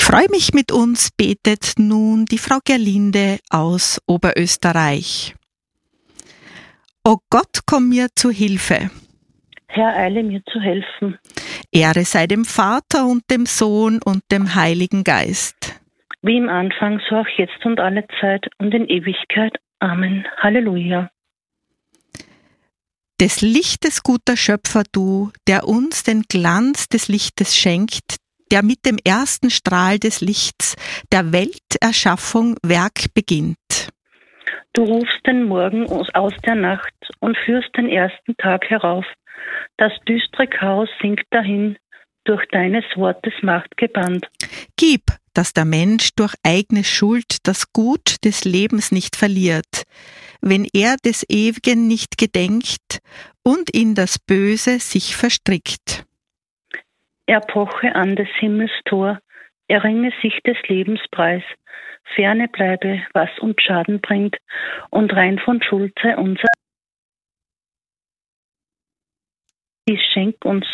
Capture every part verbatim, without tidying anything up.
freue mich, mit uns betet nun die Frau Gerlinde aus Oberösterreich. O Gott, komm mir zu Hilfe. Herr, eile mir zu helfen. Ehre sei dem Vater und dem Sohn und dem Heiligen Geist. Wie im Anfang, so auch jetzt und alle Zeit und in Ewigkeit. Amen. Halleluja. Des Lichtes guter Schöpfer du, der uns den Glanz des Lichtes schenkt, der mit dem ersten Strahl des Lichts der Welterschaffung Werk beginnt. Du rufst den Morgen aus der Nacht und führst den ersten Tag herauf. Das düstere Chaos sinkt dahin, durch deines Wortes Macht gebannt. Gib, dass der Mensch durch eigene Schuld das Gut des Lebens nicht verliert, wenn er des Ewigen nicht gedenkt und in das Böse sich verstrickt. Er poche an des Himmels Tor, er ringe sich des Lebens Preis, ferne bleibe, was uns Schaden bringt, und rein von Schuld sei unser. Dies schenk uns.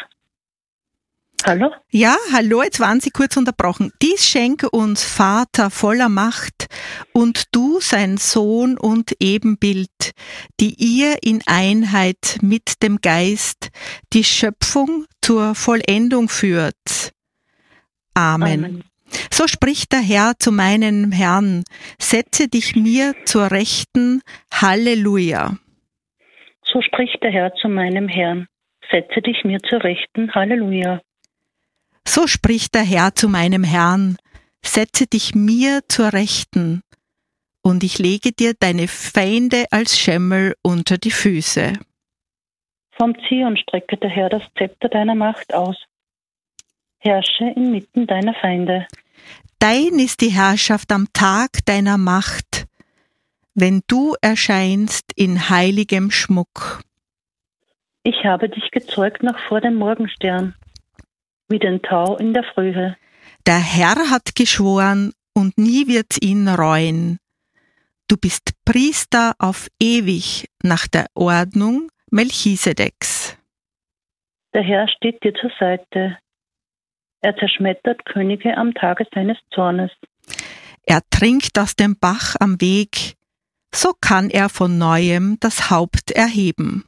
Hallo? Ja, hallo, jetzt waren Sie kurz unterbrochen. Dies schenke uns, Vater voller Macht, und du, sein Sohn und Ebenbild, die ihr in Einheit mit dem Geist die Schöpfung zur Vollendung führt. Amen. Amen. So spricht der Herr zu meinem Herrn, setze dich mir zur Rechten, Halleluja. So spricht der Herr zu meinem Herrn, setze dich mir zur Rechten, Halleluja. So spricht der Herr zu meinem Herrn, setze dich mir zur Rechten, und ich lege dir deine Feinde als Schemmel unter die Füße. Vom Zion strecke der Herr das Zepter deiner Macht aus. Herrsche inmitten deiner Feinde. Dein ist die Herrschaft am Tag deiner Macht, wenn du erscheinst in heiligem Schmuck. Ich habe dich gezeugt noch vor dem Morgenstern, wie den Tau in der Frühe. Der Herr hat geschworen, und nie wird's ihn reuen. Du bist Priester auf ewig nach der Ordnung Melchisedeks. Der Herr steht dir zur Seite. Er zerschmettert Könige am Tage seines Zornes. Er trinkt aus dem Bach am Weg, so kann er von Neuem das Haupt erheben.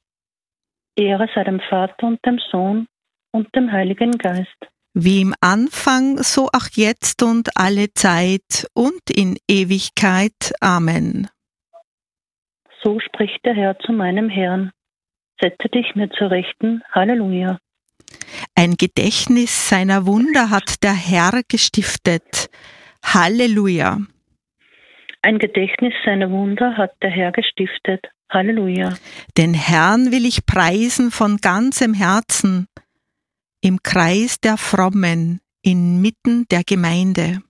Ehre sei dem Vater und dem Sohn und dem Heiligen Geist. Wie im Anfang, so auch jetzt und alle Zeit und in Ewigkeit. Amen. So spricht der Herr zu meinem Herrn. Setze dich mir zur Rechten, Halleluja. Ein Gedächtnis seiner Wunder hat der Herr gestiftet. Halleluja. Ein Gedächtnis seiner Wunder hat der Herr gestiftet. Halleluja. Den Herrn will ich preisen von ganzem Herzen, im Kreis der Frommen, inmitten der Gemeinde.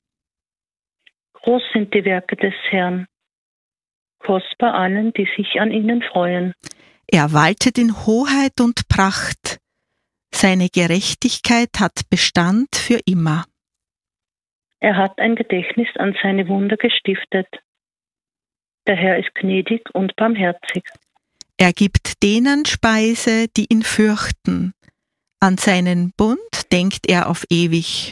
Groß sind die Werke des Herrn, kostbar allen, die sich an ihnen freuen. Er waltet in Hoheit und Pracht, seine Gerechtigkeit hat Bestand für immer. Er hat ein Gedächtnis an seine Wunder gestiftet. Der Herr ist gnädig und barmherzig. Er gibt denen Speise, die ihn fürchten. An seinen Bund denkt er auf ewig.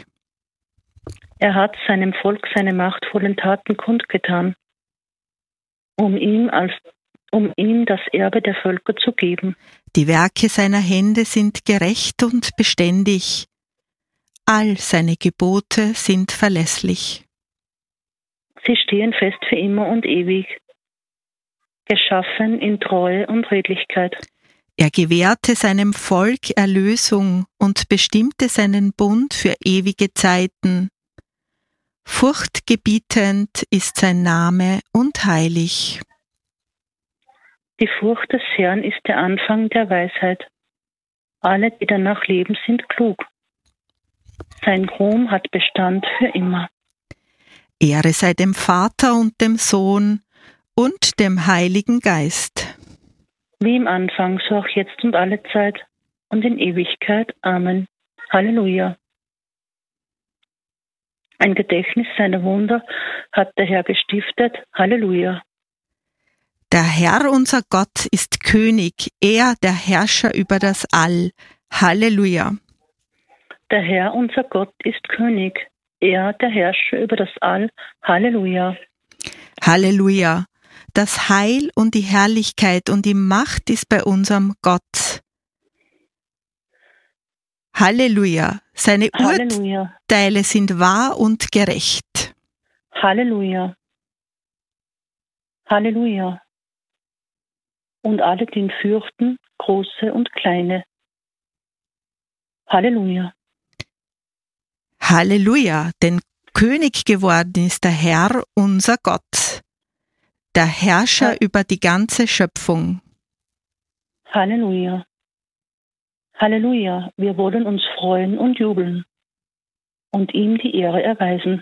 Er hat seinem Volk seine machtvollen Taten kundgetan, um ihm, als, um ihm das Erbe der Völker zu geben. Die Werke seiner Hände sind gerecht und beständig. All seine Gebote sind verlässlich. Sie stehen fest für immer und ewig, geschaffen in Treue und Redlichkeit. Er gewährte seinem Volk Erlösung und bestimmte seinen Bund für ewige Zeiten. Furchtgebietend ist sein Name und heilig. Die Furcht des Herrn ist der Anfang der Weisheit. Alle, die danach leben, sind klug. Sein Ruhm hat Bestand für immer. Ehre sei dem Vater und dem Sohn und dem Heiligen Geist. Wie im Anfang, so auch jetzt und alle Zeit und in Ewigkeit. Amen. Halleluja. Ein Gedächtnis seiner Wunder hat der Herr gestiftet. Halleluja. Der Herr unser Gott ist König, er der Herrscher über das All. Halleluja. Der Herr unser Gott ist König, Er, der Herrscher über das All. Halleluja. Halleluja. Das Heil und die Herrlichkeit und die Macht ist bei unserem Gott. Halleluja. Seine Halleluja. Urteile sind wahr und gerecht. Halleluja. Halleluja. Und alle, die ihn fürchten, große und kleine. Halleluja. Halleluja, denn König geworden ist der Herr, unser Gott, der Herrscher Ha- über die ganze Schöpfung. Halleluja. Halleluja. Wir wollen uns freuen und jubeln und ihm die Ehre erweisen.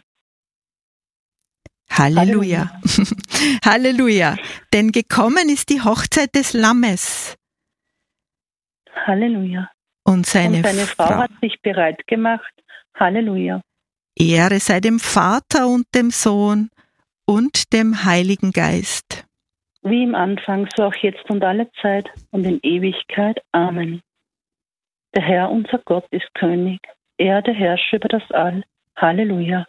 Halleluja. Halleluja, denn gekommen ist die Hochzeit des Lammes Halleluja. und seine, Und seine Frau Frau. hat sich bereit gemacht. Halleluja. Ehre sei dem Vater und dem Sohn und dem Heiligen Geist. Wie im Anfang, so auch jetzt und alle Zeit und in Ewigkeit. Amen. Der Herr, unser Gott, ist König. Er, der Herrscher über das All. Halleluja.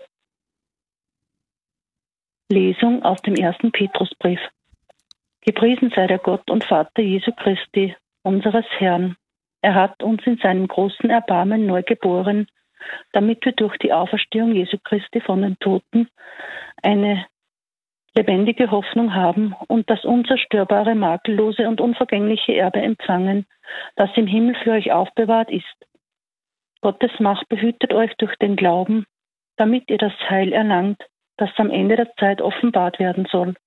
Lesung aus dem ersten Petrusbrief. Gepriesen sei der Gott und Vater Jesu Christi, unseres Herrn. Er hat uns in seinem großen Erbarmen neu geboren, damit wir durch die Auferstehung Jesu Christi von den Toten eine lebendige Hoffnung haben und das unzerstörbare, makellose und unvergängliche Erbe empfangen, das im Himmel für euch aufbewahrt ist. Gottes Macht behütet euch durch den Glauben, damit ihr das Heil erlangt, das am Ende der Zeit offenbart werden soll.